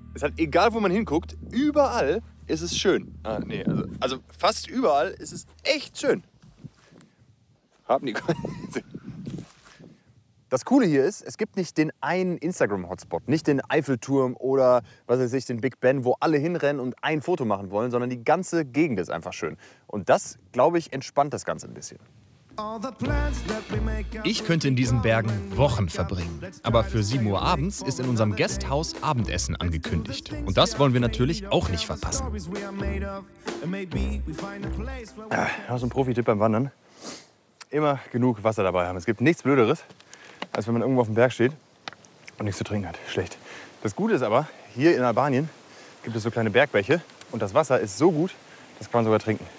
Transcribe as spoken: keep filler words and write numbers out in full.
Es hat, egal wo man hinguckt, überall ist es schön. Ah, nee, also, also fast überall ist es echt schön. Hab Nicole. Das Coole hier ist, es gibt nicht den einen Instagram-Hotspot, nicht den Eiffelturm oder was weiß ich, den Big Ben, wo alle hinrennen und ein Foto machen wollen, sondern die ganze Gegend ist einfach schön. Und das, glaube ich, entspannt das Ganze ein bisschen. Ich könnte in diesen Bergen Wochen verbringen. Aber für sieben Uhr abends ist in unserem Gasthaus Abendessen angekündigt. Und das wollen wir natürlich auch nicht verpassen. Ja, so ein Profi-Tipp beim Wandern. Immer genug Wasser dabei haben. Es gibt nichts Blöderes, als wenn man irgendwo auf dem Berg steht und nichts zu trinken hat. Schlecht. Das Gute ist aber, hier in Albanien gibt es so kleine Bergbäche und das Wasser ist so gut, das kann man sogar trinken.